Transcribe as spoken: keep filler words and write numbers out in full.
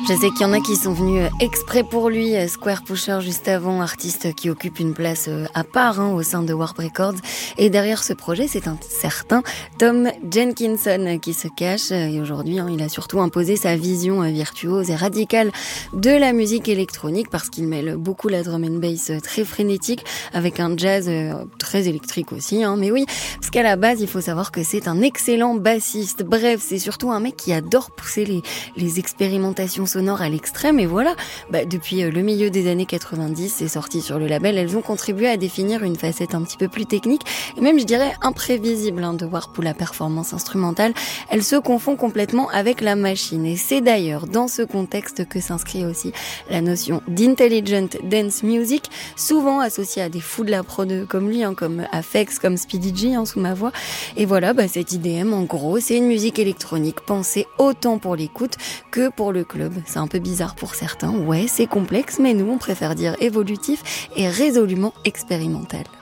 Je sais qu'il y en a qui sont venus exprès pour lui, Square Pusher juste avant, artiste qui occupe une place à part hein, au sein de Warp Records. Et derrière ce projet, c'est un certain Tom Jenkinson qui se cache. Et aujourd'hui, hein, il a surtout imposé sa vision virtuose et radicale de la musique électronique parce qu'il mêle beaucoup la drum and bass très frénétique avec un jazz très électrique aussi. Hein. Mais oui, parce qu'à la base, il faut savoir que c'est un excellent bassiste. Bref, c'est surtout un mec qui adore pousser les, les expérimentations sonores à l'extrême et voilà, bah, depuis le milieu des années quatre-vingt-dix, c'est sorti sur le label, elles ont contribué à définir une facette un petit peu plus technique et même je dirais imprévisible hein, de Warp où la performance instrumentale, elle se confond complètement avec la machine et c'est d'ailleurs dans ce contexte que s'inscrit aussi la notion d'intelligent dance music, souvent associée à des fous de la prod comme lui, hein, comme Aphex, comme Speedy G hein, sous ma voix et voilà, bah, cette I D M en gros, c'est une musique électronique pensée autant pour l'écoute que pour le club. C'est un peu bizarre pour certains, ouais, c'est complexe, mais nous, on préfère dire évolutif et résolument expérimental.